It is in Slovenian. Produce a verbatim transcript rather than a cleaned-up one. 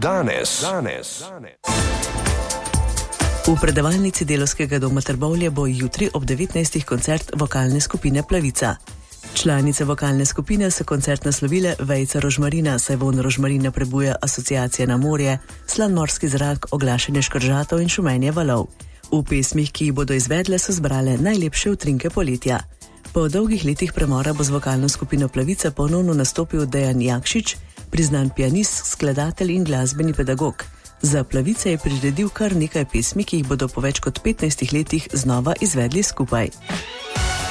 Danes. Danes. V predavalnici Delavskega doma Trbovlje bo jutri ob devetnajstih koncert vokalne skupine Plavica. Članice vokalne skupine so koncert naslovile Vejca rožmarina, saj vonj rožmarina prebuja asociacije na morje, slan morski zrak, oglašanje škržatov in šumenje valov. V pesmih, ki jih bodo izvedle, so zbrale najlepše utrinke poletja. Po dolgih letih premora bo z vokalno skupino Plavica ponovno nastopil Dejan Jakšič, priznan pianist, skladatelj in glasbeni pedagog. Za Plavice je priredil kar nekaj pesmi, ki jih bodo po več kot petnajstih letih znova izvedli skupaj.